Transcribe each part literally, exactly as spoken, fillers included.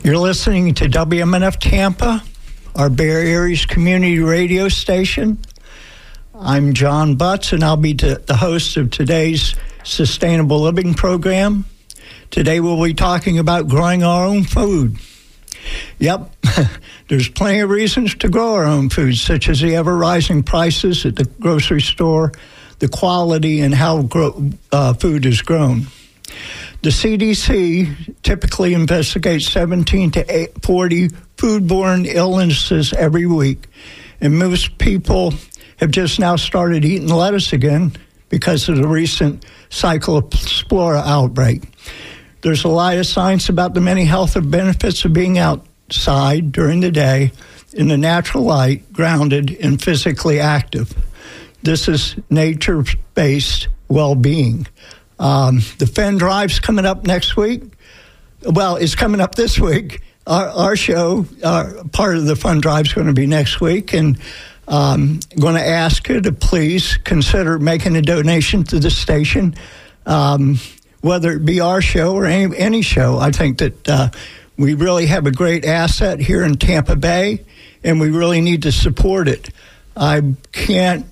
You're listening to W M N F Tampa, our Bay Area's community radio station. I'm John Butts, and I'll be t- the host of today's Sustainable Living program. Today we'll be talking about growing our own food. Yep, there's plenty of reasons to grow our own food, such as the ever-rising prices at the grocery store, the quality, and how grow, uh, food is grown. The C D C typically investigates seventeen to forty foodborne illnesses every week, and most people have just now started eating lettuce again because of the recent Cyclospora outbreak. There's a lot of science about the many health benefits of being outside during the day in the natural light, grounded, and physically active. This is nature-based well-being. Um, the Fenn Drive's coming up next week. Well, it's coming up this week. Our, our show, our, part of the Fun Drive's going to be next week, and um, I'm going to ask you to please consider making a donation to the station, um, whether it be our show or any, any show. I think that uh, we really have a great asset here in Tampa Bay, and we really need to support it. I can't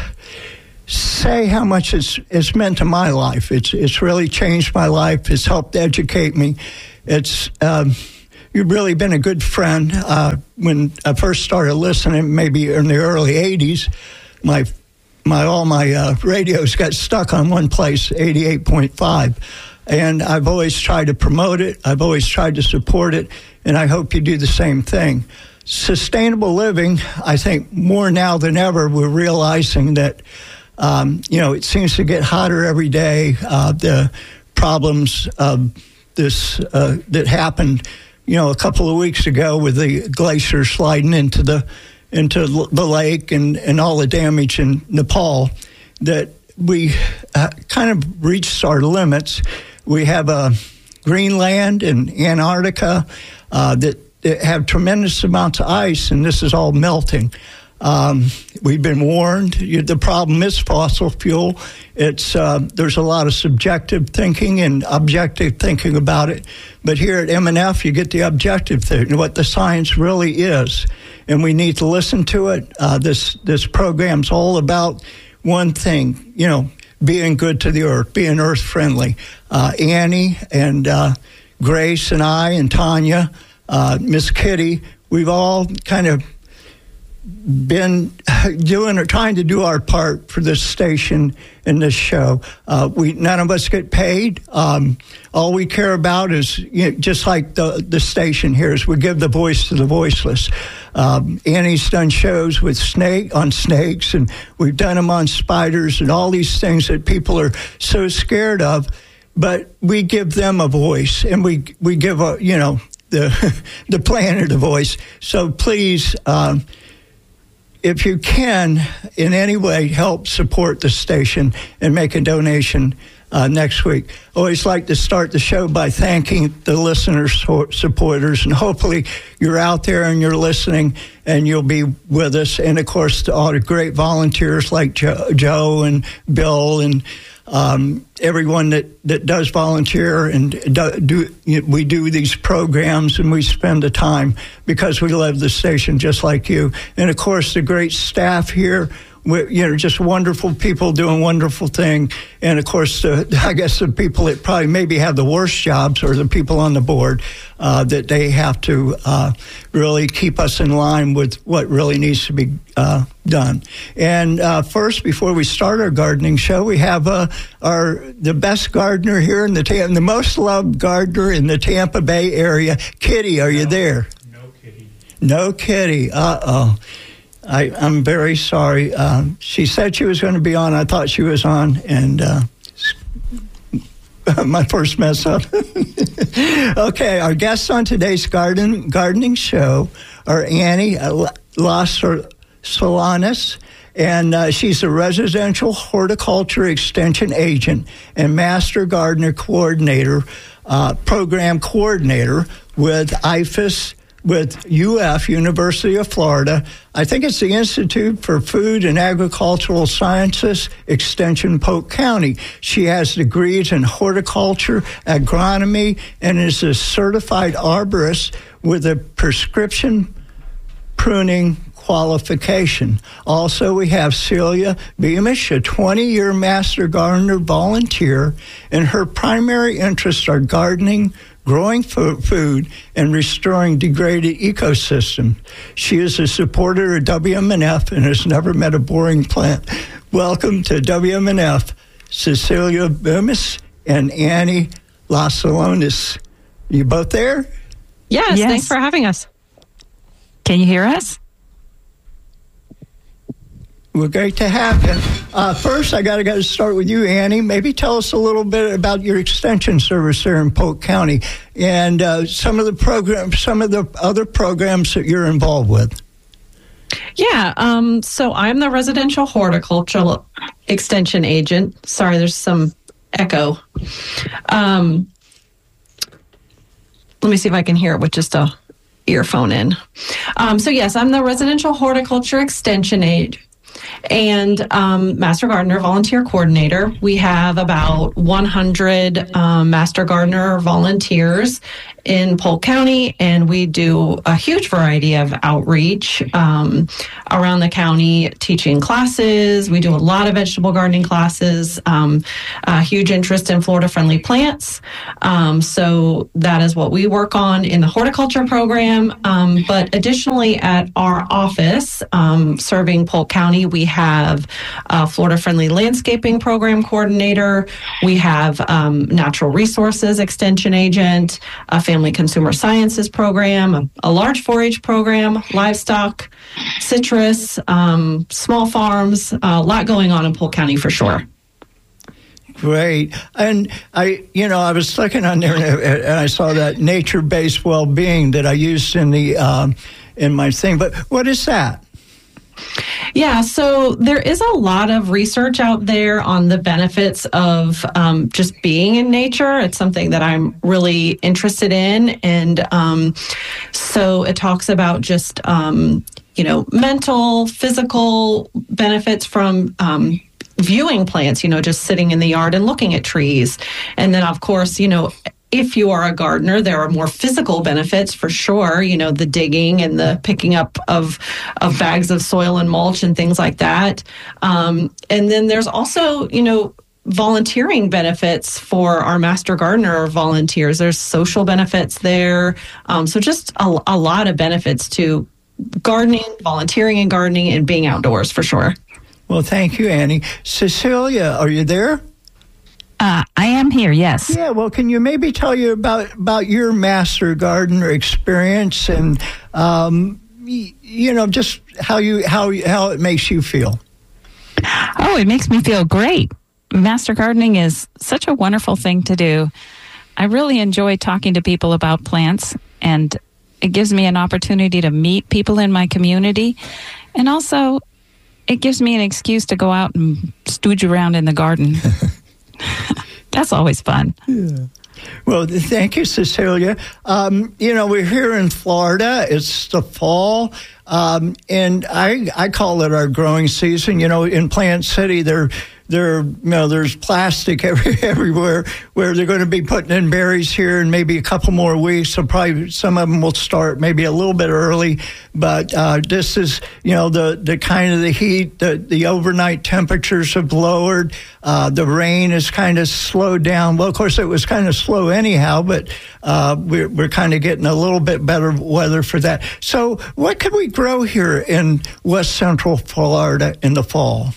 say how much it's it's meant to my life. It's it's really changed my life. It's helped educate me. It's um, you've really been a good friend. Uh, when I first started listening, maybe in the early eighties, my my all my uh, radios got stuck on one place, eighty-eight point five, and I've always tried to promote it. I've always tried to support it, and I hope you do the same thing. Sustainable living, I think more now than ever, we're realizing that Um, you know, it seems to get hotter every day. Uh, the problems of this uh, that happened, you know, a couple of weeks ago with the glacier sliding into the into the lake and, and all the damage in Nepal, that we uh, kind of reached our limits. We have a uh, Greenland and Antarctica uh, that, that have tremendous amounts of ice, and this is all melting. Um, we've been warned. The problem is fossil fuel. It's uh, there's a lot of subjective thinking and objective thinking about it. But here at M N F, you get the objective thing, what the science really is, and we need to listen to it. Uh, this this program's all about one thing, you know, being good to the earth, being earth friendly. Uh, Annie and uh, Grace and I and Tanya, uh, Miss Kitty, we've all kind of been doing or trying to do our part for this station and this show. Uh, we none of us get paid. Um, all we care about is, you know, just like the the station here, is we give the voice to the voiceless. Um, Annie's done shows with snake on snakes, and we've done them on spiders and all these things that people are so scared of. But we give them a voice, and we we give a you know the the planet a voice. So please. Um, If you can, in any way, help support the station and make a donation uh, next week. I always like to start the show by thanking the listeners, supporters, and hopefully you're out there and you're listening and you'll be with us. And, of course, to all the great volunteers like Joe, Joe and Bill and um, everyone that, that does volunteer and do, do we do these programs, and we spend the time because we love the station just like you. And, of course, the great staff here, we, you know, just wonderful people doing wonderful thing. And, of course, the, I guess the people that probably maybe have the worst jobs are the people on the board, uh, that they have to uh, really keep us in line with what really needs to be uh, done. And uh, first, before we start our gardening show, we have uh, our the best gardener here in the Tam- the most loved gardener in the Tampa Bay area. Kitty, are no, you there? No, Kitty. No, Kitty. Uh-oh. I, I'm very sorry. Um, she said she was going to be on. I thought she was on, and uh, my first mess up. Okay, our guests on today's garden gardening show are Annie Las Solanas, and uh, she's a residential horticulture extension agent and master gardener coordinator, uh, program coordinator with I F A S with U F, University of Florida. I think it's the Institute for Food and Agricultural Sciences, Extension Polk County. She has degrees in horticulture, agronomy, and is a certified arborist with a prescription pruning qualification. Also, we have Celia Beamish, a twenty-year Master Gardener volunteer, and her primary interests are gardening, growing food, and restoring degraded ecosystems. She is a supporter of W M N F and has never met a boring plant. Welcome to W M N F, Cecilia Beamish and Annie Lasalonis. You both there? Yes, yes, thanks for having us. Can you hear us? Well, great to have you. Uh, first, I got to go start with you, Annie. Maybe tell us a little bit about your extension service there in Polk County and uh, some of the programs, some of the other programs that you're involved with. Yeah, um, so I'm the residential horticultural extension agent. Sorry, there's some echo. Um, let me see if I can hear it with just a earphone in. Um, so yes, I'm the residential horticulture extension aide and um, Master Gardener volunteer coordinator. We have about one hundred um, Master Gardener volunteers in Polk County, and we do a huge variety of outreach um, around the county, teaching classes. We do a lot of vegetable gardening classes, um, a huge interest in Florida-friendly plants. Um, so that is what we work on in the horticulture program. Um, but additionally, at our office, um, serving Polk County, we have a Florida-friendly landscaping program coordinator. We have um, natural resources extension agent, a family consumer sciences program, a, a large four H program, livestock, citrus, um, small farms, a lot going on in Polk County for sure. Great. And I, you know, I was looking on there and I saw that nature-based well-being that I used in the um, in my thing. But what is that? Yeah, so there is a lot of research out there on the benefits of um, just being in nature. It's something that I'm really interested in. And um, so it talks about just, um, you know, mental, physical benefits from um, viewing plants, you know, just sitting in the yard and looking at trees. And then, of course, you know, if you are a gardener, there are more physical benefits for sure, you know, the digging and the picking up of of bags of soil and mulch and things like that. Um, and then there's also, you know, volunteering benefits for our Master Gardener volunteers. There's social benefits there. Um, so just a, a lot of benefits to gardening, volunteering in gardening, and being outdoors for sure. Well, thank you, Annie. Cecilia, are you there? Uh, I am here, yes. Yeah, well, can you maybe tell you about, about your Master Gardener experience and, um, y- you know, just how you how how it makes you feel? Oh, it makes me feel great. Master gardening is such a wonderful thing to do. I really enjoy talking to people about plants, and it gives me an opportunity to meet people in my community, and also it gives me an excuse to go out and stooge around in the garden. That's always fun. Yeah. Well, thank you, Cecilia. Um, you know, we're here in Florida. It's the fall, um, and I I call it our growing season. You know, in Plant City, there there you know there's plastic every, everywhere. Where they're going to be putting in berries here in maybe a couple more weeks. So probably some of them will start maybe a little bit early. But uh, this is you know the the kind of the heat. The the overnight temperatures have lowered. Uh, the rain has kind of slowed down. Well, of course, it was kind of slow anyhow, but uh, we're, we're kind of getting a little bit better weather for that. So what could we grow here in West Central Florida in the fall?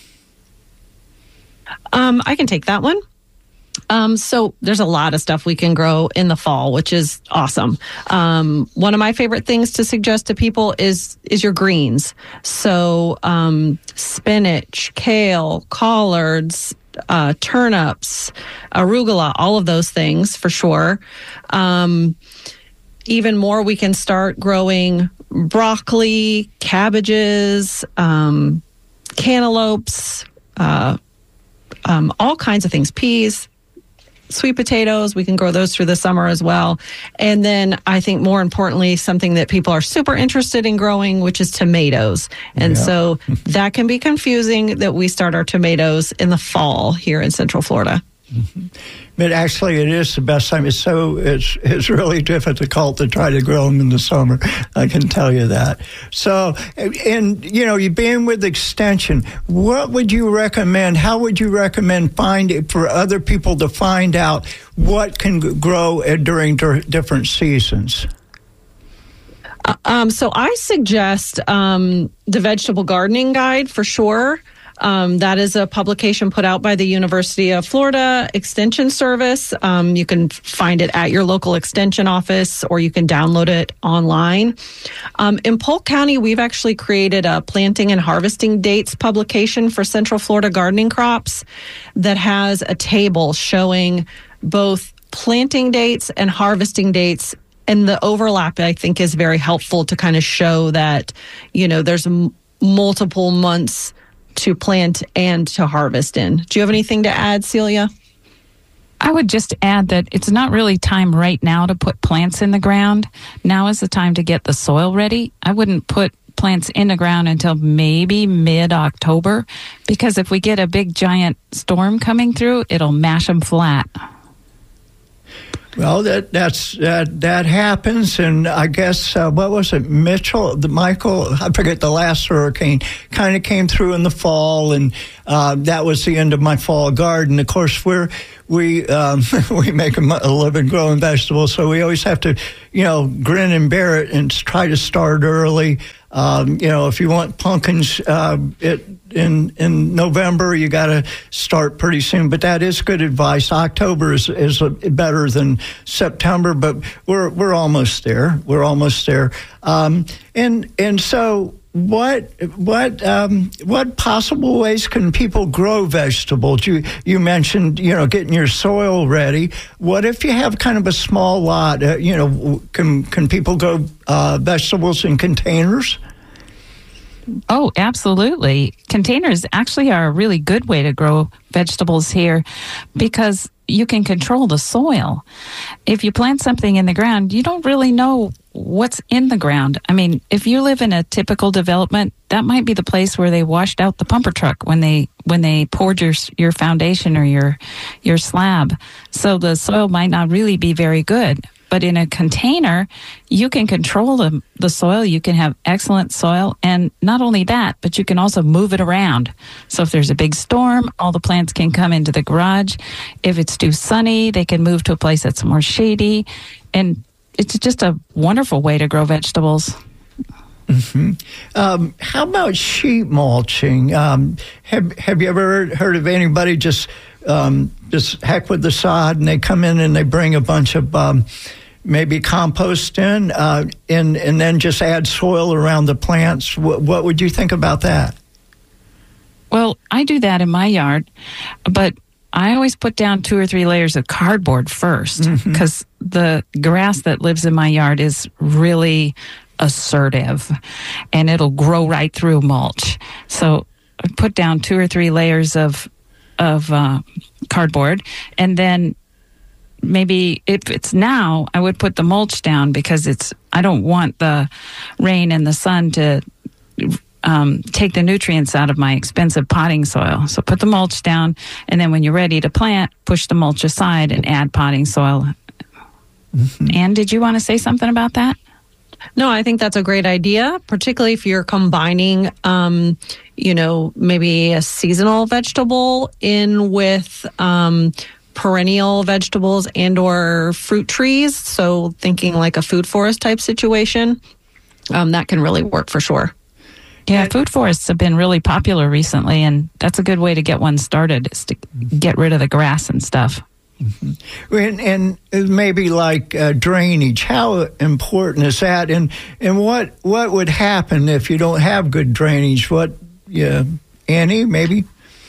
Um, I can take that one. Um, so there's a lot of stuff we can grow in the fall, which is awesome. Um, one of my favorite things to suggest to people is is your greens. So um, spinach, kale, collards, uh, turnips, arugula, all of those things for sure. Um, even more, we can start growing broccoli, cabbages, um, cantaloupes, uh, um, all kinds of things, peas. sweet potatoes. We can grow those through the summer as well. And then I think more importantly, something that people are super interested in growing, which is tomatoes. And yeah. so that can be confusing that we start our tomatoes in the fall here in Central Florida. Mm-hmm. But actually, it is the best time. It's so it's it's really difficult to try to grow them in the summer. I can tell you that. So, and you know, you being with Extension, what would you recommend? How would you recommend finding for other people to find out what can grow during different seasons? Uh, um, so, I suggest um, the Vegetable Gardening Guide for sure. Um, that is a publication put out by the University of Florida Extension Service. Um, you can find it at your local extension office, or you can download it online. Um, in Polk County, we've actually created a planting and harvesting dates publication for Central Florida gardening crops that has a table showing both planting dates and harvesting dates. And the overlap, I think, is very helpful to kind of show that, you know, there's m- multiple months to plant and to harvest in. Do you have anything to add, Celia? I would just add that it's not really time right now to put plants in the ground. Now is the time to get the soil ready. I wouldn't put plants in the ground until maybe mid-October, because if we get a big giant storm coming through, it'll mash them flat. Well, that that's that that happens, and I guess uh, what was it, Mitchell, the Michael? I forget the last hurricane kind of came through in the fall, and uh, that was the end of my fall garden. Of course, we're we um, we make a, a living growing vegetables, so we always have to, you know, grin and bear it and try to start early. Um, you know, if you want pumpkins uh, it, in in November, you got to start pretty soon. But that is good advice. October is is a, better than September, but we're we're almost there. We're almost there. Um, and and so, what what um, what possible ways can people grow vegetables? You you mentioned, you know, getting your soil ready. What if you have kind of a small lot? Uh, you know, can can people grow uh, vegetables in containers? Oh, absolutely. Containers actually are a really good way to grow vegetables here because you can control the soil. If you plant something in the ground, you don't really know what's in the ground. I mean, if you live in a typical development, that might be the place where they washed out the pumper truck when they when they poured your your foundation or your your slab. So the soil might not really be very good. But in a container, you can control the, the soil. You can have excellent soil. And not only that, but you can also move it around. So if there's a big storm, all the plants can come into the garage. If it's too sunny, they can move to a place that's more shady. And it's just a wonderful way to grow vegetables. Mm-hmm. Um, how about sheet mulching? Um, have Have you ever heard of anybody just um, just heck with the sod, and they come in and they bring a bunch of um, maybe compost in, uh, and and then just add soil around the plants? What, what would you think about that? Well, I do that in my yard, but I always put down two or three layers of cardboard first, because mm-hmm. the grass that lives in my yard is really assertive, and it'll grow right through mulch. So I put down two or three layers of of uh, cardboard, and then maybe if it's now, I would put the mulch down, because it's I don't want the rain and the sun to um, take the nutrients out of my expensive potting soil. So put the mulch down, and then when you're ready to plant, push the mulch aside and add potting soil. Mm-hmm. Ann, did you want to say something about that? No, I think that's a great idea, particularly if you're combining, um, you know, maybe a seasonal vegetable in with um, perennial vegetables and or fruit trees. So thinking like a food forest type situation, um, that can really work for sure. Yeah, food forests have been really popular recently, and that's a good way to get one started, is to get rid of the grass and stuff. Mm-hmm. And, and maybe like uh, drainage, how important is that? And and what what would happen if you don't have good drainage? What, yeah, Annie, maybe?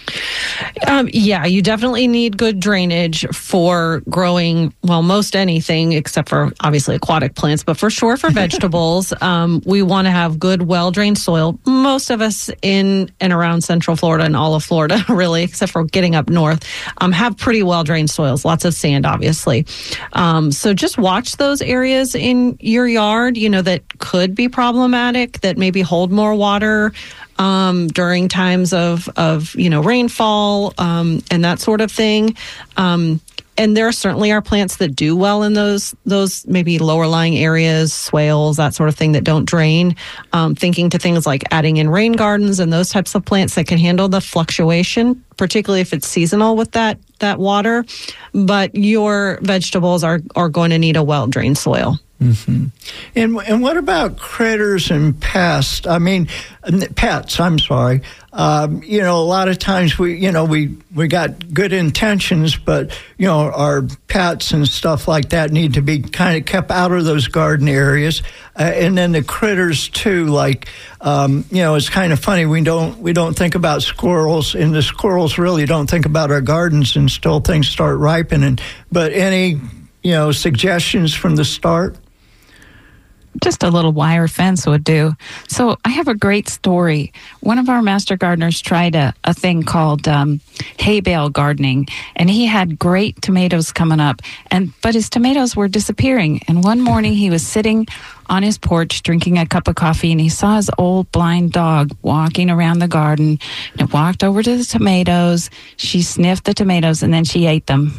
Um, yeah, you definitely need good drainage for growing, well, most anything except for obviously aquatic plants, but for sure for vegetables, um, we want to have good, well-drained soil. Most of us in and around Central Florida and all of Florida, really, except for getting up north, um, have pretty well-drained soils, lots of sand, obviously. Um, so just watch those areas in your yard, you know, that could be problematic, that maybe hold more water Um, during times of, of, you know, rainfall um, and that sort of thing. Um, and there certainly are plants that do well in those, those maybe lower lying areas, swales, that sort of thing that don't drain. Um, thinking to things like adding in rain gardens and those types of plants that can handle the fluctuation, particularly if it's seasonal with that, that water. But your vegetables are, are going to need a well-drained soil. Mm-hmm. And and what about critters and pests? I mean, pets. I'm sorry. Um, you know, a lot of times we, you know, we we got good intentions, but you know, our pets and stuff like that need to be kind of kept out of those garden areas. Uh, and then the critters too. Like, um, you know, it's kind of funny. We don't we don't think about squirrels, and the squirrels really don't think about our gardens until things start ripening. But any, you know, suggestions from the start? Just a little wire fence would do. So I have a great story. One of our master gardeners tried a, a thing called um, hay bale gardening, and he had great tomatoes coming up, and but his tomatoes were disappearing. And one morning he was sitting on his porch drinking a cup of coffee, and he saw his old blind dog walking around the garden. And it walked over to the tomatoes. She sniffed the tomatoes, and then she ate them.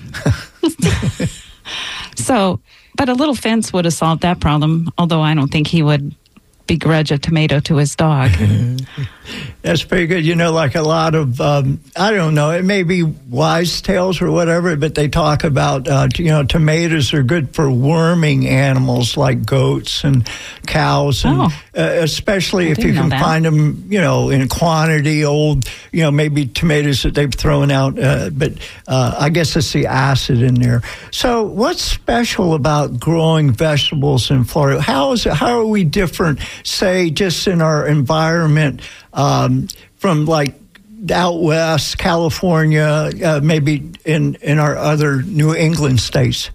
So... But a little fence would have solved that problem, although I don't think he would begrudge a tomato to his dog. That's pretty good. You know, like a lot of, um, I don't know, it may be wise tales or whatever, but they talk about, uh, you know, tomatoes are good for worming animals like goats and cows, and oh, uh, especially I if you can that. find them, you know, in quantity, old, you know, maybe tomatoes that they've thrown out. Uh, but uh, I guess it's the acid in there. So what's special about growing vegetables in Florida? How is it, how are we different, say, just in our environment um, from like out west, California, uh, maybe in, in our other New England states?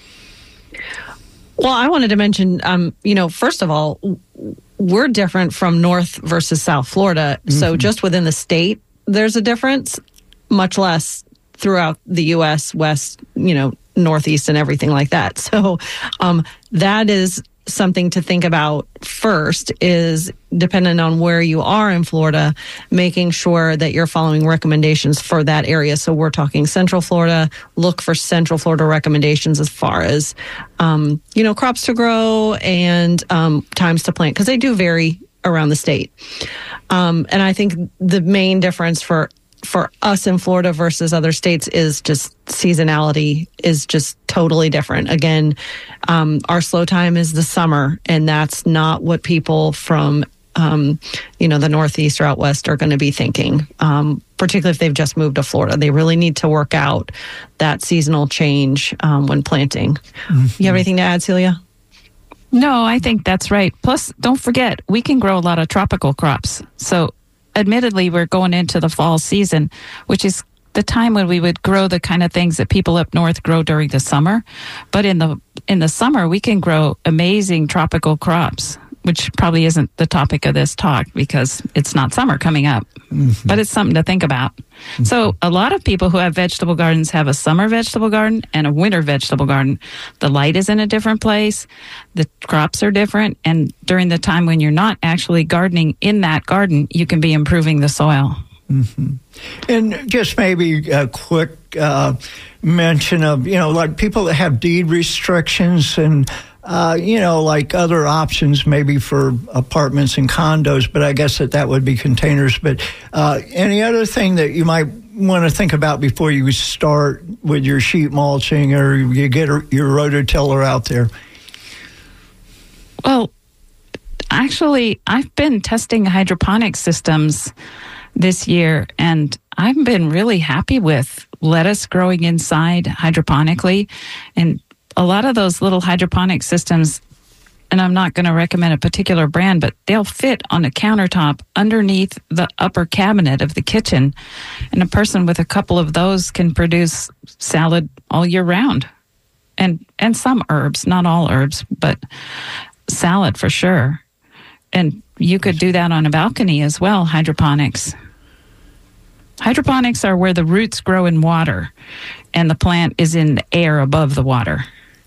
Well, I wanted to mention, um, you know, first of all, we're different from North versus South Florida. Mm-hmm. So just within the state, there's a difference, much less throughout the U S, West, you know, Northeast and everything like that. So um, that is something to think about first, is depending on where you are in Florida, making sure that you're following recommendations for that area. So we're talking Central Florida. Look for Central Florida recommendations as far as, um, you know, crops to grow and um, times to plant, because they do vary around the state. Um, and I think the main difference for for us in Florida versus other states is just seasonality is just totally different. Again, um, our slow time is the summer, and that's not what people from, um, you know, the Northeast or out West are going to be thinking, um, particularly if they've just moved to Florida. They really need to work out that seasonal change um, when planting. Mm-hmm. You have anything to add, Celia? No, I think that's right. Plus, don't forget, we can grow a lot of tropical crops. So admittedly, we're going into the fall season, which is the time when we would grow the kind of things that people up north grow during the summer. But in the in the summer, we can grow amazing tropical crops, which probably isn't the topic of this talk because it's not summer coming up. Mm-hmm. But it's something to think about. Mm-hmm. So a lot of people who have vegetable gardens have a summer vegetable garden and a winter vegetable garden. The light is in a different place. The crops are different. And during the time when you're not actually gardening in that garden, you can be improving the soil. Mm-hmm. And just maybe a quick uh, mention of, you know, like people that have deed restrictions and Uh, you know, like other options maybe for apartments and condos, but I guess that that would be containers. But uh, any other thing that you might want to think about before you start with your sheet mulching or you get your rototiller out there? Well, actually, I've been testing hydroponic systems this year, and I've been really happy with lettuce growing inside hydroponically. And a lot of those little hydroponic systems, and I'm not going to recommend a particular brand, but they'll fit on a countertop underneath the upper cabinet of the kitchen. And a person with a couple of those can produce salad all year round. And and some herbs, not all herbs, but salad for sure. And you could do that on a balcony as well, hydroponics. Hydroponics are where the roots grow in water and the plant is in the air above the water.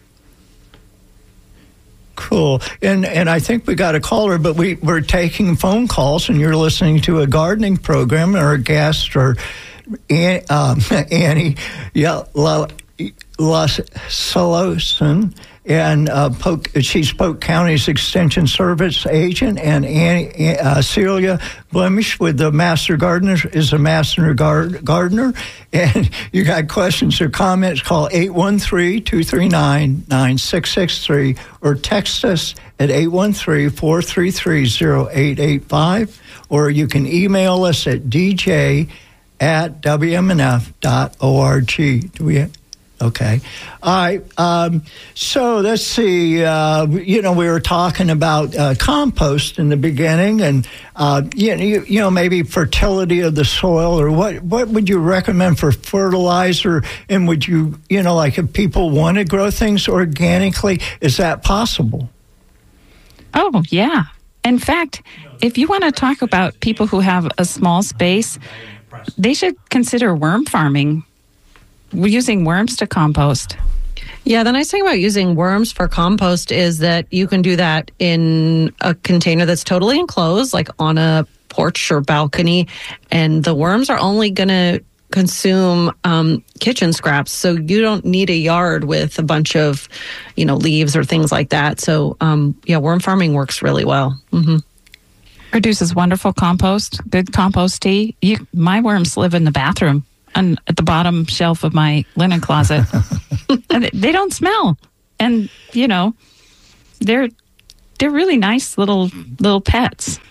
Cool. And and I think we got a caller, but we, we're taking phone calls, and you're listening to a gardening program, or a guest, or um, Annie yeah, La, La Soloson, and uh, Polk, she's Polk County's Extension Service agent, and Annie, uh, Celia Blemish with the Master Gardener is a Master Gar- Gardener. And you got questions or comments, call eight one three, two three nine, nine six six three or text us at eight one three, four three three, zero eight eight five, or you can email us at d j at w m n f dot org. Do we have? Okay. All right. Um, so let's see. Uh, you know, we were talking about uh, compost in the beginning, and uh, you, you, you know, maybe fertility of the soil, or what, what would you recommend for fertilizer? And would you, you know, like if people want to grow things organically, is that possible? Oh, yeah. In fact, if you want to talk about people who have a small space, they should consider worm farming. We're using worms to compost. Yeah, the nice thing about using worms for compost is that you can do that in a container that's totally enclosed, like on a porch or balcony, and the worms are only going to consume um, kitchen scraps, so you don't need a yard with a bunch of, you know, leaves or things like that. So, um, yeah, worm farming works really well. Mm-hmm. Produces wonderful compost, good compost tea. You, my worms live in the bathroom. On, at the bottom shelf of my linen closet. And they don't smell. And, you know, they're they're really nice little little pets.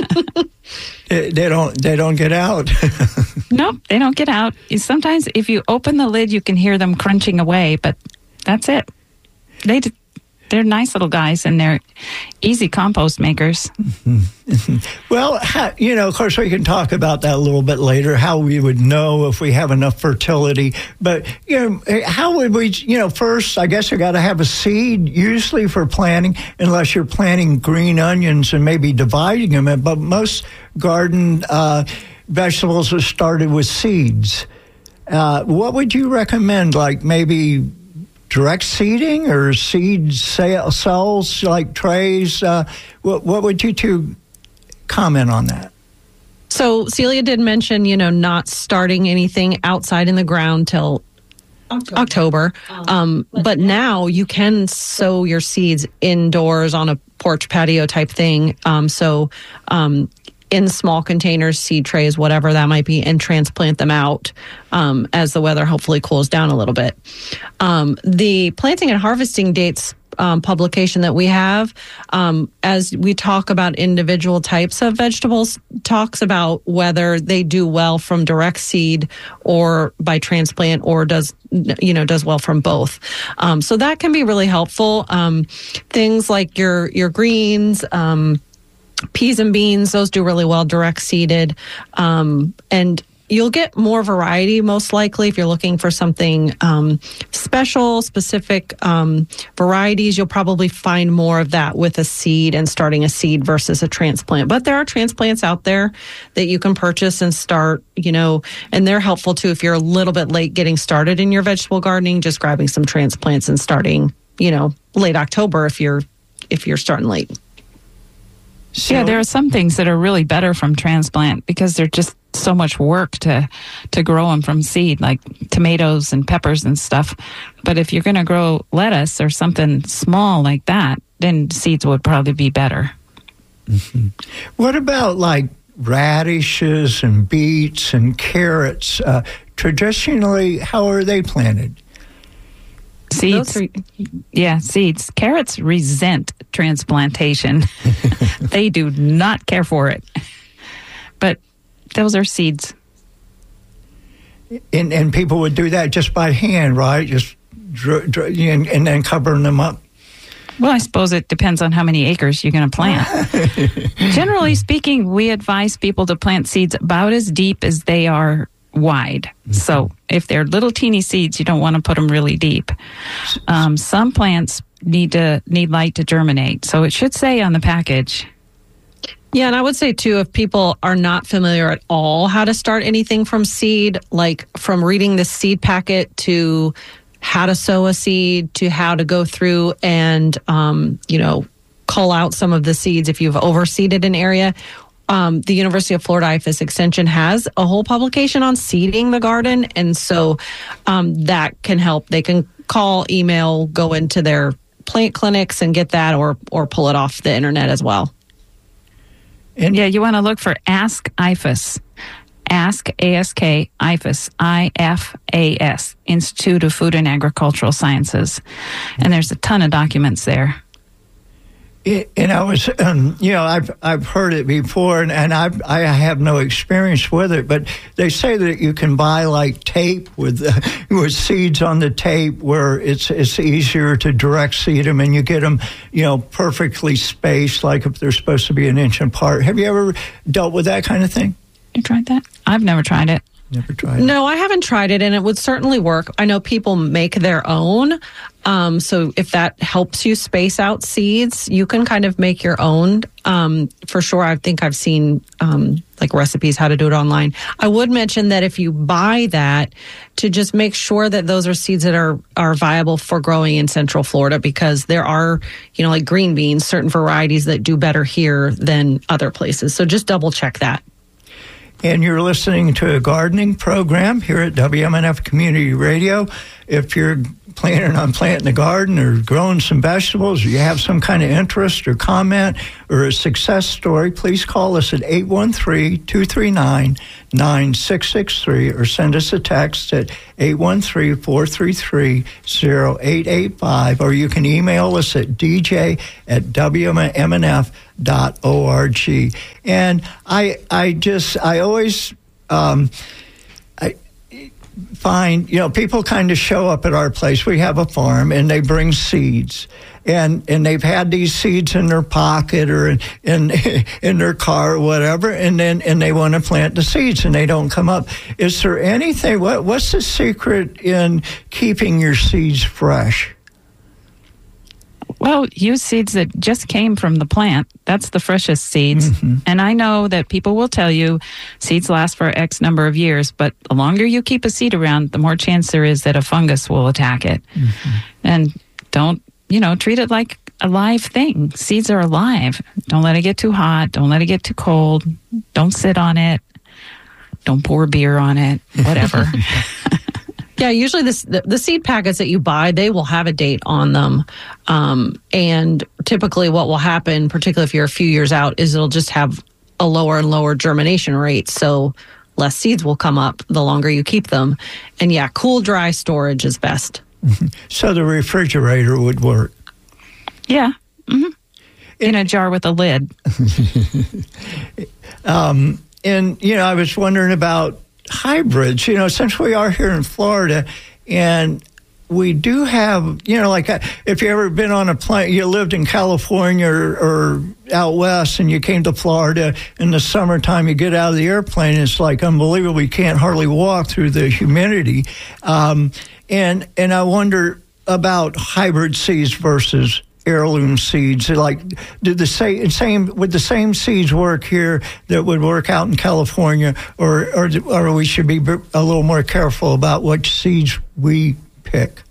they, they don't they don't get out. Nope, they don't get out. Sometimes if you open the lid, you can hear them crunching away, but that's it. They They're nice little guys, and they're easy compost makers. Well, how, you know, of course, we can talk about that a little bit later, how we would know if we have enough fertility. But, you know, how would we, you know, first, I guess you got to have a seed usually for planting, unless you're planting green onions and maybe dividing them. But most garden uh, vegetables are started with seeds. Uh, what would you recommend, like maybe direct seeding or seed cells like trays? Uh, what, what would you two comment on that? So Celia did mention, you know, not starting anything outside in the ground till October. October. Um, but, but now you can sow your seeds indoors on a porch patio type thing. Um, so um, in small containers, seed trays, whatever that might be, and transplant them out um, as the weather hopefully cools down a little bit. Um, the planting and harvesting dates um, publication that we have, um, as we talk about individual types of vegetables, talks about whether they do well from direct seed or by transplant, or does, you know, does well from both. Um, so that can be really helpful. Um, things like your, your greens, um, peas and beans, those do really well direct seeded. Um, and you'll get more variety most likely if you're looking for something um, special, specific um, varieties. You'll probably find more of that with a seed and starting a seed versus a transplant. But there are transplants out there that you can purchase and start, you know, and they're helpful too if you're a little bit late getting started in your vegetable gardening, just grabbing some transplants and starting, you know, late October if you're if you're starting late. So, yeah, there are some things that are really better from transplant because they're just so much work to to grow them from seed, like tomatoes and peppers and stuff. But if you're going to grow lettuce or something small like that, then seeds would probably be better. Mm-hmm. What about like radishes and beets and carrots? Uh, traditionally, how are they planted? Seeds. Are, yeah, seeds. Carrots resent transplantation. They do not care for it. But those are seeds. And, and people would do that just by hand, right? Just dr- dr- and, and then covering them up. Well, I suppose it depends on how many acres you're going to plant. Generally speaking, we advise people to plant seeds about as deep as they are wide. Mm-hmm. So if they're little teeny seeds, you don't want to put them really deep. Um, some plants need to need light to germinate. So it should say on the package. Yeah, and I would say, too, if people are not familiar at all how to start anything from seed, like from reading the seed packet to how to sow a seed to how to go through and, um, you know, cull out some of the seeds if you've overseeded an area. Um, the University of Florida I F A S Extension has a whole publication on seeding the garden. And so um, that can help. They can call, email, go into their plant clinics and get that, or or pull it off the internet as well. And yeah, you want to look for Ask I F A S. Ask, A S K, I F A S, I F A S, Institute of Food and Agricultural Sciences. And there's a ton of documents there. It, and I was, um, you know, I've I've heard it before, and, and I've, I have no experience with it, but they say that you can buy like tape with uh, with seeds on the tape where it's it's easier to direct seed them, and you get them, you know, perfectly spaced, like if they're supposed to be an inch apart. Have you ever dealt with that kind of thing? You tried that? I've never tried it. Never tried it. No, I haven't tried it, and it would certainly work. I know people make their own. Um, so if that helps you space out seeds, you can kind of make your own. Um, for sure, I think I've seen um, like recipes how to do it online. I would mention that if you buy that, to just make sure that those are seeds that are, are viable for growing in Central Florida, because there are, you know, like green beans, certain varieties that do better here than other places. So just double check that. And you're listening to a gardening program here at W M N F Community Radio. If you're planning on planting a garden or growing some vegetables, or you have some kind of interest or comment or a success story, please call us at eight one three, two three nine, nine six six three or send us a text at eight one three, four three three, zero eight eight five, or you can email us at d j at w m n f dot org. And I I just, I always... Um, I, find, you know, people kind of show up at our place. We have a farm, and they bring seeds, and and they've had these seeds in their pocket or in in, in their car or whatever, and then and they want to plant the seeds, and they don't come up. Is there anything? What what's the secret in keeping your seeds fresh? Well, use seeds that just came from the plant. That's the freshest seeds. Mm-hmm. And I know that people will tell you seeds last for X number of years, but the longer you keep a seed around, the more chance there is that a fungus will attack it. Mm-hmm. And don't, you know, treat it like a live thing. Seeds are alive. Don't let it get too hot. Don't let it get too cold. Don't sit on it. Don't pour beer on it. Whatever. Yeah, usually this, the, the seed packets that you buy, they will have a date on them. Um, and typically what will happen, particularly if you're a few years out, is it'll just have a lower and lower germination rate. So less seeds will come up the longer you keep them. And yeah, cool, dry storage is best. So the refrigerator would work. Yeah. Mm-hmm. In a jar with a lid. um, and, you know, I was wondering about hybrids, you know, since we are here in Florida, and we do have, you know, like if you ever been on a plane, you lived in California or, or out west, and you came to Florida in the summertime, you get out of the airplane, it's like unbelievable. You can't hardly walk through the humidity. Um, and and I wonder about hybrid seeds versus heirloom seeds. Like, did the same, same would the same seeds work here that would work out in California, or or, or we should be a little more careful about what seeds we pick?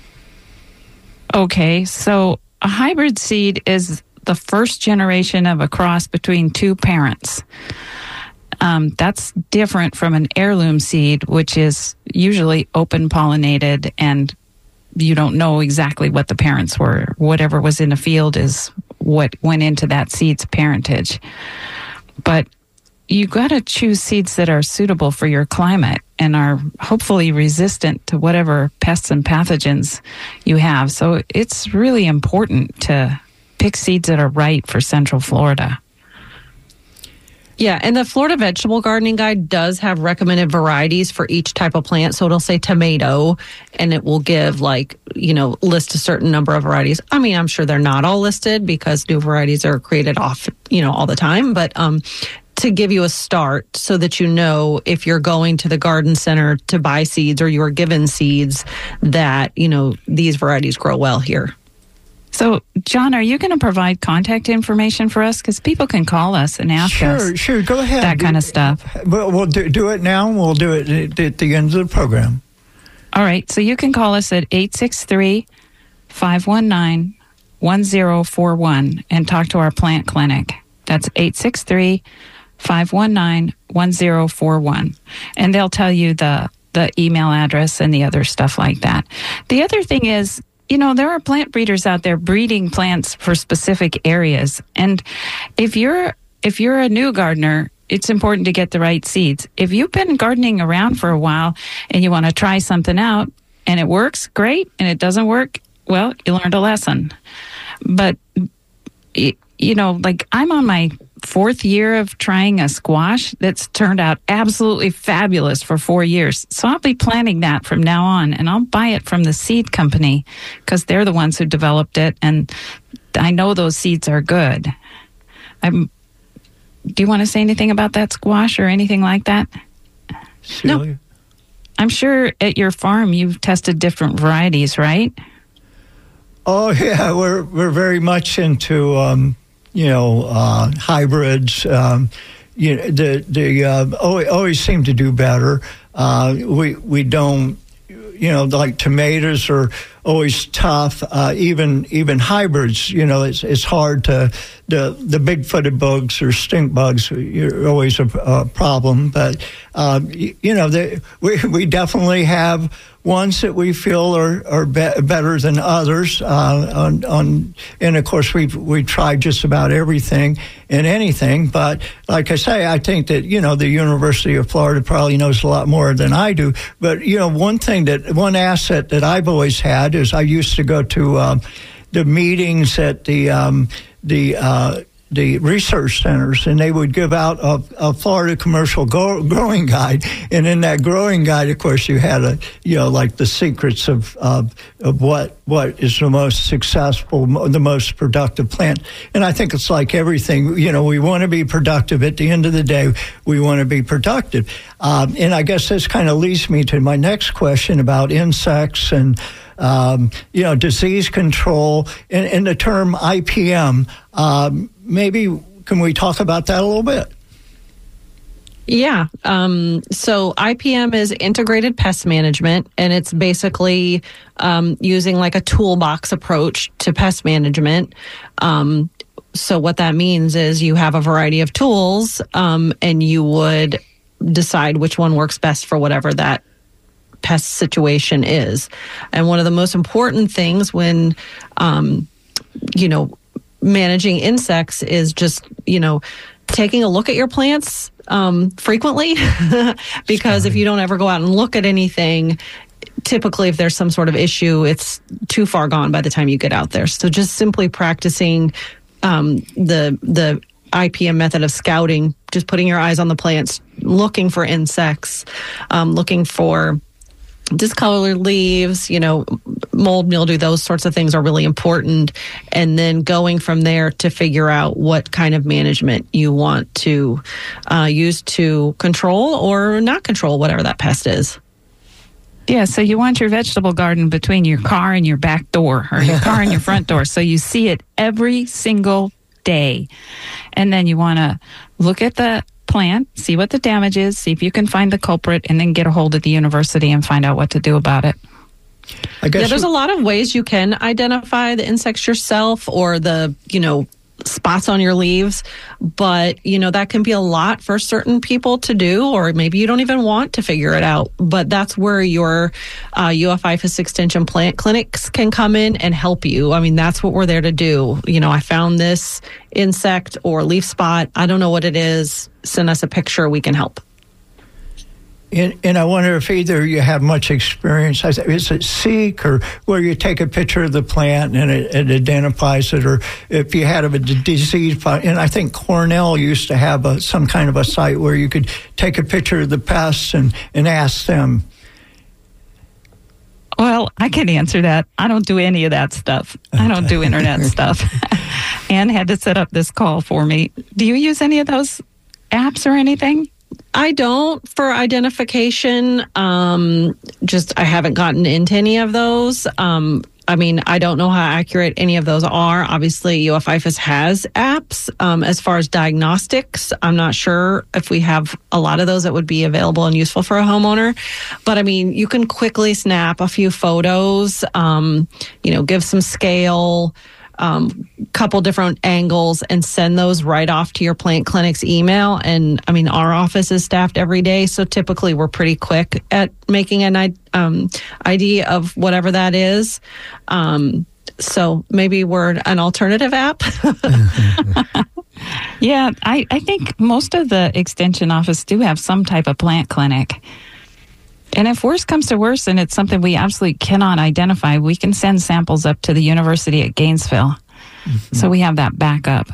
Okay, so a hybrid seed is the first generation of a cross between two parents. Um, that's different from an heirloom seed, which is usually open pollinated, and you don't know exactly what the parents were. Whatever was in the field is what went into that seed's parentage. But you got to choose seeds that are suitable for your climate and are hopefully resistant to whatever pests and pathogens you have. So it's really important to pick seeds that are right for Central Florida. Yeah, and the Florida Vegetable Gardening Guide does have recommended varieties for each type of plant. So it'll say tomato, and it will give, like, you know, list a certain number of varieties. I mean, I'm sure they're not all listed because new varieties are created off, you know, all the time. But um, to give you a start so that you know if you're going to the garden center to buy seeds or you're given seeds that, you know, these varieties grow well here. So, John, are you going to provide contact information for us? Because people can call us and ask sure, us. Sure, sure. Go ahead. That kind of stuff. We'll, we'll do, do it now, and we'll do it at, at the end of the program. All right. So you can call us at eight six three, five one nine, one zero four one and talk to our plant clinic. That's eight six three, five one nine, one zero four one. And they'll tell you the, the email address and the other stuff like that. The other thing is, you know, there are plant breeders out there breeding plants for specific areas. And if you're if you're a new gardener, it's important to get the right seeds. If you've been gardening around for a while and you want to try something out and it works, great. And it doesn't work, well, you learned a lesson. But, you know, like I'm on my fourth year of trying a squash that's turned out absolutely fabulous for four years. So I'll be planting that from now on, and I'll buy it from the seed company because they're the ones who developed it, and I know those seeds are good. I'm, do you want to say anything about that squash or anything like that? Celia? No. I'm sure at your farm you've tested different varieties, right? Oh, yeah. We're, we're very much into... Um you know, uh, hybrids, um, you know, the, the, uh, always, always seem to do better. Uh, we, we don't, you know, like tomatoes are always tough. Uh, even, even hybrids, you know, it's, it's hard to, the, the big-footed bugs or stink bugs are always a, a problem. But, uh, you, you know, they, we, we definitely have ones that we feel are, are be- better than others. Uh, on, on, and of course, we we tried just about everything and anything. But like I say, I think that, you know, the University of Florida probably knows a lot more than I do. But, you know, one thing that, one asset that I've always had is I used to go to um, the meetings at the, um, the, uh, the research centers, and they would give out a, a Florida commercial go, growing guide. And in that growing guide, of course, you had a, you know, like the secrets of, of, of what, what is the most successful, the most productive plant. And I think it's like everything, you know, we want to be productive. At the end of the day, we want to be productive. Um, and I guess this kind of leads me to my next question about insects and, Um, you know, disease control, and, and the term I P M. Um, maybe can we talk about that a little bit? Yeah. Um, so I P M is integrated pest management, and it's basically um, using like a toolbox approach to pest management. Um, so what that means is you have a variety of tools, um, and you would decide which one works best for whatever that pest situation is. And one of the most important things when, um, you know, managing insects is just, you know, taking a look at your plants um, frequently, because Sorry. if you don't ever go out and look at anything, typically if there's some sort of issue, it's too far gone by the time you get out there. So just simply practicing um, the the I P M method of scouting, just putting your eyes on the plants, looking for insects, um, looking for discolored leaves, you know, mold, mildew, those sorts of things are really important. And then going from there to figure out what kind of management you want to uh, use to control or not control whatever that pest is. Yeah, so you want your vegetable garden between your car and your back door, or your car and your front door, so you see it every single day. And then you want to look at the plant, see what the damage is, see if you can find the culprit, and then get a hold of the university and find out what to do about it. I guess yeah, there's a lot of ways you can identify the insects yourself, or the, you know, spots on your leaves, but, you know, that can be a lot for certain people to do, or maybe you don't even want to figure it out. But that's where your uh, U F I F A S Extension plant clinics can come in and help you. I mean, that's what we're there to do. You know, I found this insect or leaf spot. I don't know what it is. Send us a picture. We can help. And, and I wonder if either you have much experience. Is it Seek, or where you take a picture of the plant and it, it identifies it, or if you had a disease? And I think Cornell used to have a, some kind of a site where you could take a picture of the pests and, and ask them. Well, I can answer that. I don't do any of that stuff. I don't do internet stuff. Anne had to set up this call for me. Do you use any of those apps or anything? I don't for identification. Um, just I haven't gotten into any of those. Um, I mean, I don't know how accurate any of those are. Obviously, U F I F A S has apps. Um, as far as diagnostics, I'm not sure if we have a lot of those that would be available and useful for a homeowner. But I mean, you can quickly snap a few photos, um, you know, give some scale, um, couple different angles, and send those right off to your plant clinic's email. And I mean, our office is staffed every day, so typically we're pretty quick at making an um, I D of whatever that is. Um, so maybe we're an alternative app. Yeah, I, I think most of the extension office do have some type of plant clinic. And if worse comes to worse and it's something we absolutely cannot identify, we can send samples up to the University at Gainesville. Mm-hmm. So we have that backup.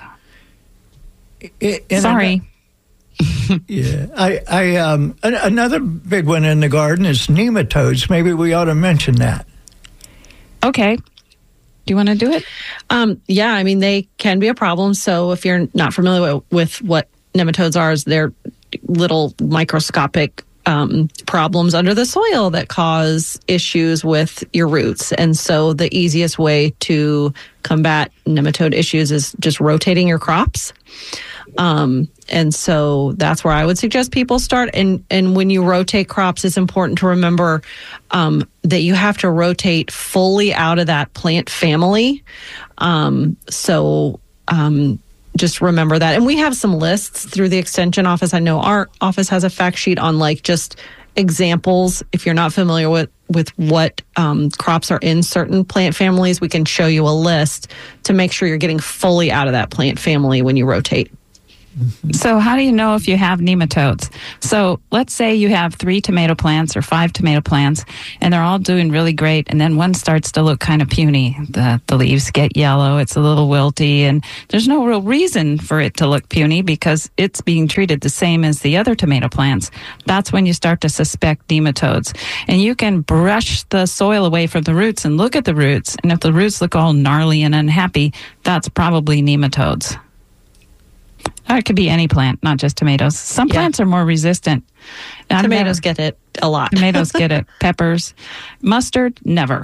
It, Sorry. I, yeah, I, I, um, another big one in the garden is nematodes. Maybe we ought to mention that. Okay. Do you want to do it? Um, yeah, I mean, they can be a problem. So if you're not familiar with, with what nematodes are, is they're little microscopic Um, problems under the soil that cause issues with your roots. And so the easiest way to combat nematode issues is just rotating your crops. Um, and so that's where I would suggest people start. And, and when you rotate crops, it's important to remember um, that you have to rotate fully out of that plant family. Um, so um Just remember that. And we have some lists through the extension office. I know our office has a fact sheet on like just examples. If you're not familiar with, with what um, crops are in certain plant families, we can show you a list to make sure you're getting fully out of that plant family when you rotate. So how do you know if you have nematodes? So let's say you have three tomato plants or five tomato plants, and they're all doing really great, and then one starts to look kind of puny. The, the leaves get yellow, it's a little wilty, and there's no real reason for it to look puny because it's being treated the same as the other tomato plants. That's when you start to suspect nematodes. And you can brush the soil away from the roots and look at the roots, and if the roots look all gnarly and unhappy, that's probably nematodes. Or it could be any plant, not just tomatoes. Some yeah. plants are more resistant. Tomatoes get it a lot. Tomatoes get it. Peppers. Mustard, never.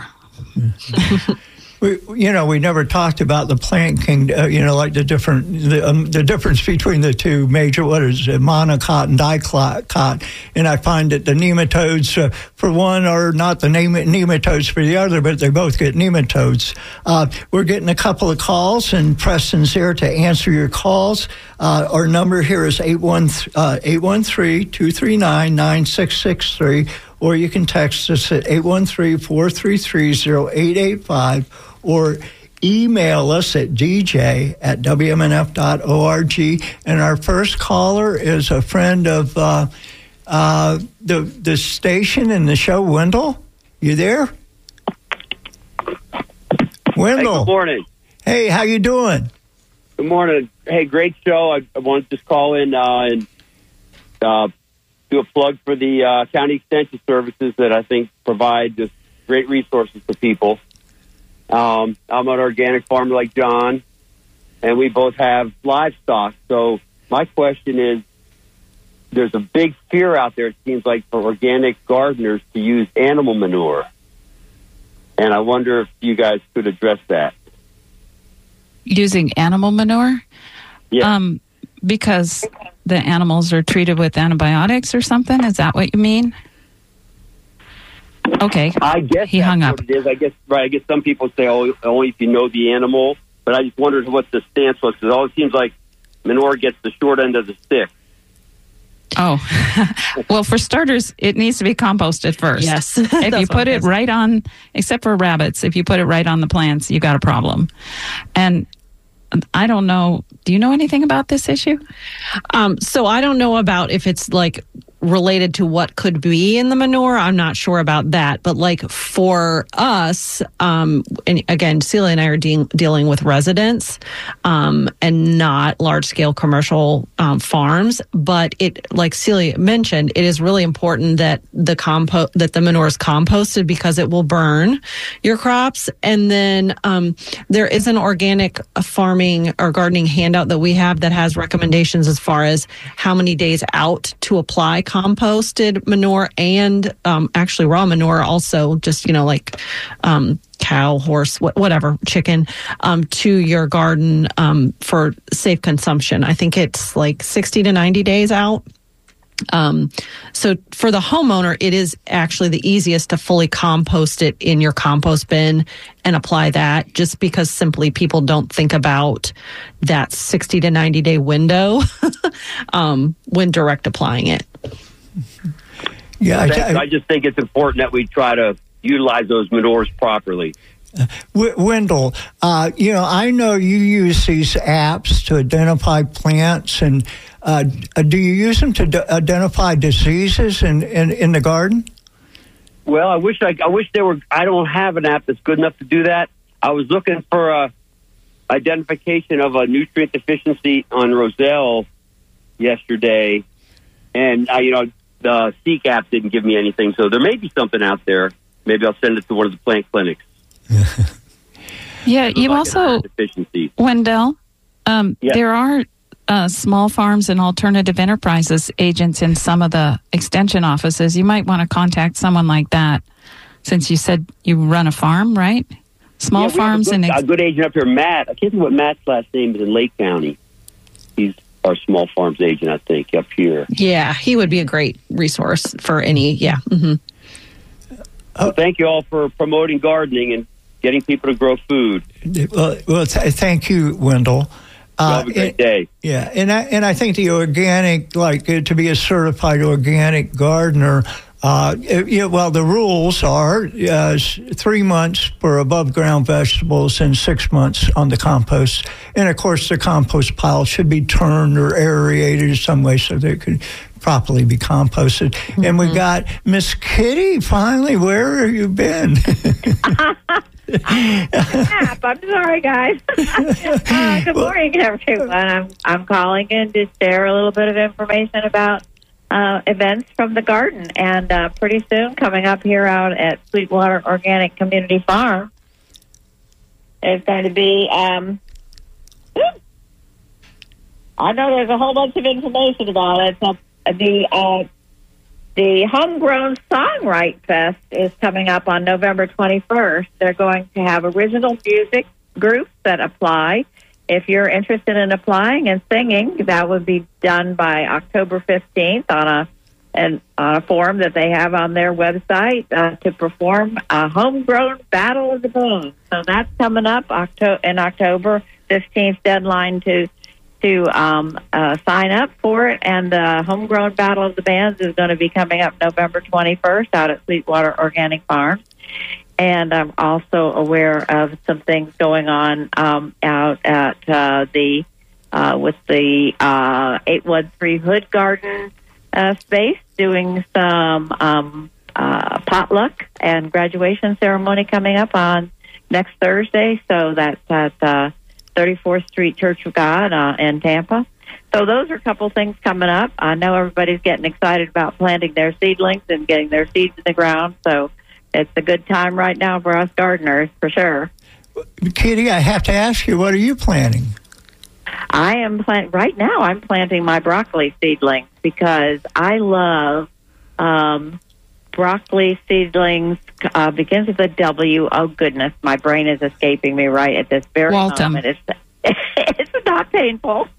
We, you know, we never talked about the plant kingdom, uh, you know, like the different, the, um, the difference between the two major, what is it, monocot and dicot. And I find that the nematodes uh, for one are not the name, nematodes for the other, but they both get nematodes. Uh, we're getting a couple of calls, and Preston's here to answer your calls. Uh, our number here is eight one three, two three nine, nine six six three. Or you can text us at eight one three, four three three, zero eight eight five, or email us at d j at w m n f dot org. And our first caller is a friend of uh, uh, the the station and the show, Wendell. You there? Wendell. Hey, good morning. Hey, how you doing? Good morning. Hey, great show. I, I wanted to just call in uh, and uh, do a plug for the uh, county extension services that I think provide just great resources to people. Um, I'm an organic farmer like John, and we both have livestock. So my question is, there's a big fear out there, it seems like, for organic gardeners to use animal manure. And I wonder if you guys could address that. Using animal manure? Yeah. Um, because the animals are treated with antibiotics or something? Is that what you mean? Okay. I guess he that's hung up. What it is. I guess right. I guess some people say, "Oh, only if you know the animal." But I just wondered what the stance was, because it always seems like manure gets the short end of the stick. Oh, well, for starters, it needs to be composted first. Yes. If you put it right on, except for rabbits, if you put it right on the plants, you got a problem. And I don't know. Do you know anything about this issue? Um, so I don't know about if it's like related to what could be in the manure, I'm not sure about that. But like for us, um, and again, Celia and I are de- dealing with residents um, and not large scale commercial um, farms. But it, like Celia mentioned, it is really important that the compost that the manure is composted because it will burn your crops. And then um, there is an organic farming or gardening handout that we have that has recommendations as far as how many days out to apply composted manure and um, actually raw manure also, just, you know, like um, cow, horse, wh- whatever, chicken, um, to your garden um, for safe consumption. I think it's like sixty to ninety days out. Um, so for the homeowner, it is actually the easiest to fully compost it in your compost bin and apply that, just because simply people don't think about that sixty to ninety day window um, when direct applying it. Yeah, I, I, I just think it's important that we try to utilize those manures properly. W- Wendell, uh, you know, I know you use these apps to identify plants, and uh, do you use them to d- identify diseases in, in, in the garden? Well, I wish I, I wish there were. I don't have an app that's good enough to do that. I was looking for a identification of a nutrient deficiency on Roselle yesterday, and uh, you know the Seek app didn't give me anything. So there may be something out there. Maybe I'll send it to one of the plant clinics. Yeah, you like also, deficiency. Wendell, um, Yes. there are uh, small farms and alternative enterprises agents in some of the extension offices. You might want to contact someone like that, since you said you run a farm, right? Small Yeah, we have farms a good, and ex- a good agent up here, Matt. I can't think what Matt's last name is in Lake County. He's our small farms agent, I think, up here. Yeah, he would be a great resource for any. Yeah. Mm-hmm. So thank you all for promoting gardening and getting people to grow food. Well, well th- thank you, Wendell. Uh, have a great and, day. Yeah, and I, and I think the organic, like uh, to be a certified organic gardener, uh, it, yeah, well, the rules are uh, three months for above ground vegetables and six months on the compost. And of course, the compost pile should be turned or aerated in some way so that it could properly be composted. Mm-hmm. And we got Miss Kitty finally. Where have you been? I'm sorry, guys. uh, good morning, everyone. I'm I'm calling in to share a little bit of information about uh, events from the garden, and uh, pretty soon coming up here out at Sweetwater Organic Community Farm is going to be. Um, I know there's a whole bunch of information about it. So the uh, The Homegrown Songwrite Fest is coming up on November twenty-first. They're going to have original music groups that apply. If you're interested in applying and singing, that would be done by October fifteenth on a and on a form that they have on their website uh, to perform a Homegrown Battle of the Bands. So that's coming up Octo- in October fifteenth, deadline to to um, uh, sign up for it. And the Homegrown Battle of the Bands is going to be coming up November twenty-first out at Sweetwater Organic Farm. And I'm also aware of some things going on um, out at uh, the uh, with the uh, eight one three Hood Garden uh, space, doing some um, uh, potluck and graduation ceremony coming up on next Thursday. So that's at uh, thirty-fourth Street Church of God uh, in Tampa. So those are a couple things coming up. I know everybody's getting excited about planting their seedlings and getting their seeds in the ground. So it's a good time right now for us gardeners, for sure. Kitty, I have to ask you, what are you planting? I am plant right now. I'm planting my broccoli seedlings because I love um, broccoli seedlings. Uh, begins with a W. Oh goodness, my brain is escaping me right at this very Waltham. moment. It's it's not painful,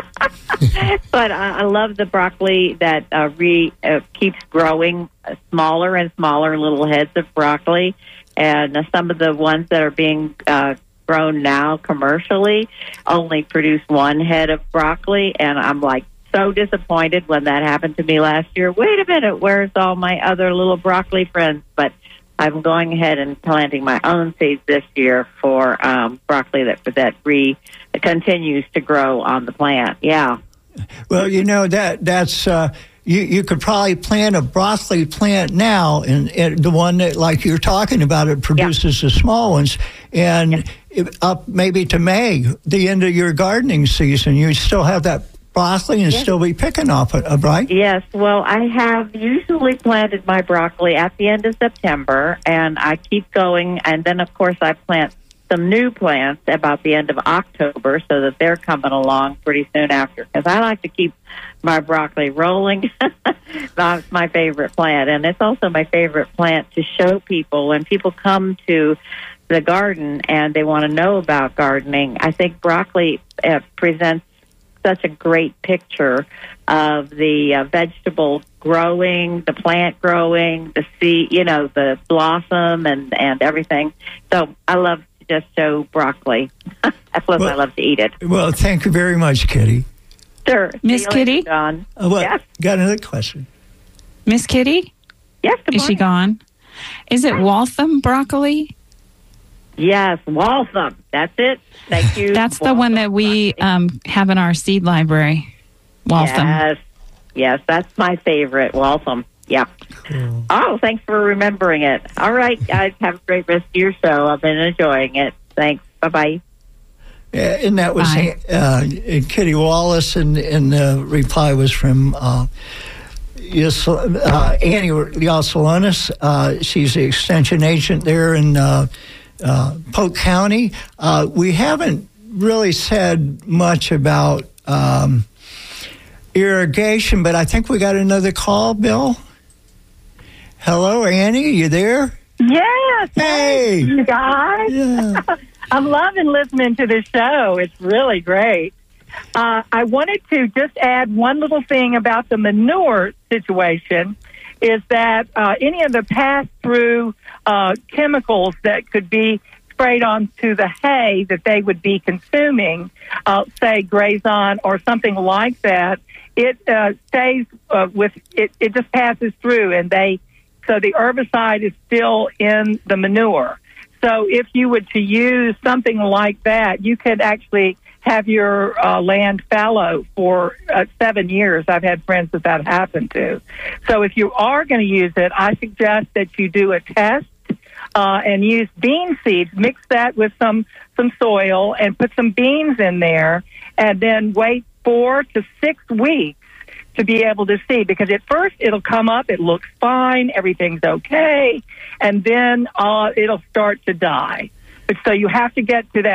but I, I love the broccoli that uh, re uh, keeps growing uh, smaller and smaller little heads of broccoli, and uh, some of the ones that are being uh, grown now commercially only produce one head of broccoli, and I'm like so disappointed when that happened to me last year. Wait a minute, where's all my other little broccoli friends? But I'm going ahead and planting my own seeds this year for um, broccoli that that re continues to grow on the plant. Yeah. Well, you know that that's uh, you, you could probably plant a broccoli plant now, and, and the one that, like you're talking about, it produces yeah. the small ones, and yeah. it, up maybe to May, the end of your gardening season, you still have that broccoli and yes. still be picking off it, right? Yes. Well, I have usually planted my broccoli at the end of September, and I keep going, and then, of course, I plant some new plants about the end of October so that they're coming along pretty soon after, because I like to keep my broccoli rolling. That's my favorite plant, and it's also my favorite plant to show people when people come to the garden and they want to know about gardening. I think broccoli uh, presents such a great picture of the uh, vegetable growing, the plant growing, the seed, you know, the blossom and, and everything. So I love to just show broccoli. Plus, well, I love to eat it. Well, thank you very much, Kitty. Sure. Miss Kitty? John. Uh, well, yes. Got another question. Miss Kitty? Yes, good morning. Is she gone? Is it Waltham broccoli? Yes, Waltham. That's it. Thank you. That's Waltham the one that we um, have in our seed library. Waltham. Yes, yes, that's my favorite, Waltham. Yeah. Cool. Oh, thanks for remembering it. All right, guys, have a great rest of your show. I've been enjoying it. Thanks. Bye-bye. Yeah, and that was uh, Kitty Wallace, and, and the reply was from uh, yes, uh, Annie Yasolonis. Uh, she's the extension agent there in uh, uh, Polk County. Uh, we haven't really said much about um, irrigation, but I think we got another call, Bill. Hello, Annie, you there? Yes. Hey. You guys. Yeah. I'm loving listening to this show. It's really great. Uh, I wanted to just add one little thing about the manure situation, is that uh, any of the pass-through uh, chemicals that could be sprayed onto the hay that they would be consuming, uh, say Grazon or something like that, it uh, stays uh, with, it, it just passes through, and they, so the herbicide is still in the manure. So if you were to use something like that, you could actually have your uh, land fallow for uh, seven years. I've had friends that that happened to. So if you are going to use it, I suggest that you do a test uh, and use bean seeds. Mix that with some, some soil and put some beans in there, and then wait four to six weeks to be able to see, because at first it'll come up, it looks fine, everything's okay, and then uh, it'll start to die. But so you have to get to that